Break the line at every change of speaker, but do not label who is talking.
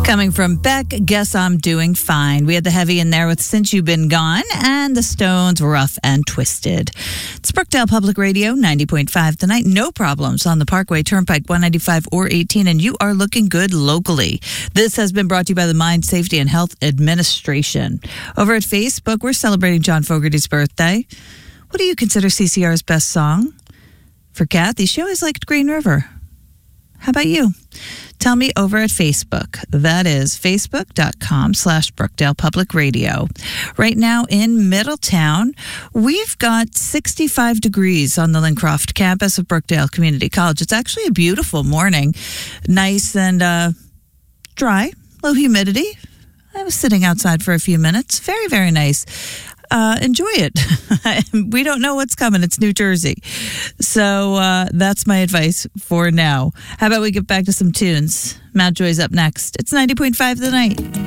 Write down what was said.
Coming from Beck, Guess I'm Doing Fine. We had the heavy in there with Since You've Been Gone and the Stones, Rough and Twisted. It's Brookdale Public Radio, 90.5 tonight. No problems on the Parkway Turnpike, 195 or 18, and you are looking good locally. This has been brought to you by the Mine Safety and Health Administration. Over at Facebook, we're celebrating John Fogerty's birthday. What do you consider CCR's best song? For Kathy, she always liked Green River. How about you? Tell me over at Facebook. That is facebook.com/Brookdale Public Radio. Right now in Middletown, we've got 65 degrees on the Lincroft campus of Brookdale Community College. It's actually a beautiful morning. Nice and dry, low humidity. I was sitting outside for a few minutes. Very, very nice. Enjoy it. We don't know what's coming. It's New Jersey. So that's my advice for now. How about we get back to some tunes? Mountjoy's up next. It's 90.5 The Night.